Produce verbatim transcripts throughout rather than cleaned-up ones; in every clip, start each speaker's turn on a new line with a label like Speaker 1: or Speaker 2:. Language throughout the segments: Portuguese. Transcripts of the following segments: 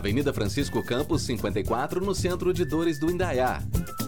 Speaker 1: Avenida Francisco Campos, cinquenta e quatro, no centro de Dores do Indaiá.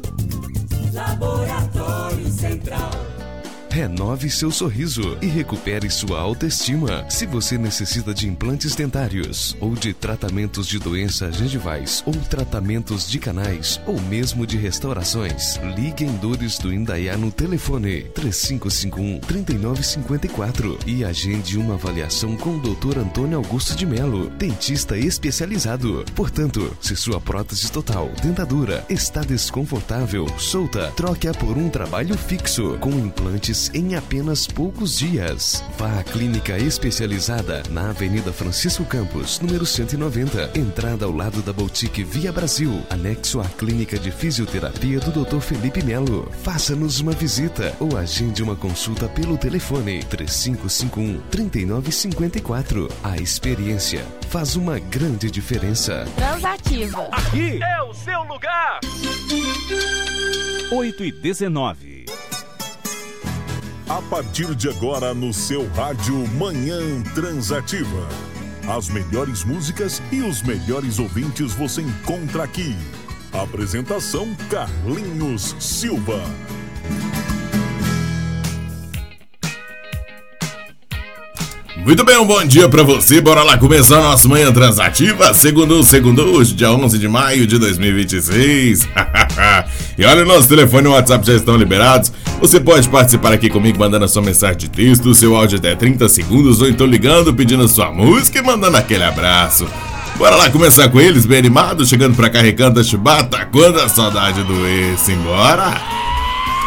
Speaker 2: Laboratório Central.
Speaker 3: Renove seu sorriso e recupere sua autoestima. Se você necessita de implantes dentários ou de tratamentos de doenças gengivais ou tratamentos de canais ou mesmo de restaurações, ligue em Dores do Indaiá no telefone três cinco cinco um, três nove cinco quatro e agende uma avaliação com o doutor Antônio Augusto de Melo, dentista especializado. Portanto, se sua prótese total, dentadura, está desconfortável, solta, troque-a por um trabalho fixo com implantes em apenas poucos dias. Vá à clínica especializada na Avenida Francisco Campos, número cento e noventa, entrada ao lado da Boutique Via Brasil, anexo à clínica de fisioterapia do doutor Felipe Melo. Faça-nos uma visita ou agende uma consulta pelo telefone três cinco cinco um, três nove cinco quatro. A experiência faz uma grande diferença.
Speaker 4: Transativa.
Speaker 5: Aqui é o seu lugar. oito e dezenove.
Speaker 6: A partir de agora no seu rádio Manhã Transativa. As melhores músicas e os melhores ouvintes você encontra aqui. Apresentação Carlinhos Silva.
Speaker 7: Muito bem, um bom dia pra você, bora lá começar a nossa Manhã Transativa, segundo, segundo, hoje, dia onze de maio de dois mil e vinte e seis. E olha, o nosso telefone e o WhatsApp já estão liberados, você pode participar aqui comigo mandando a sua mensagem de texto, seu áudio até trinta segundos, ou então ligando, pedindo a sua música e mandando aquele abraço. Bora lá começar com eles, bem animados, chegando pra cá, Recanto da Chibata, quando a saudade doer, simbora!